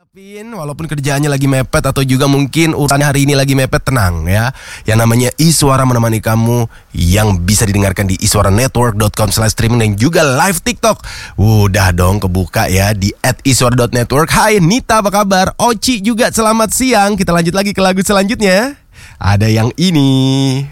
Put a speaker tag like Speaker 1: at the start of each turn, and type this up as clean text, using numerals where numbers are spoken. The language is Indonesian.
Speaker 1: Walaupun kerjaannya lagi mepet atau juga mungkin urusannya hari ini lagi mepet, tenang ya. Yang namanya iSuara menemani kamu yang bisa didengarkan di iswaranetwork.com/streaming dan juga live TikTok. Udah dong kebuka ya di @iswara.network. Hai Nita, apa kabar? Oci juga selamat siang. Kita lanjut lagi ke lagu selanjutnya. Ada yang ini.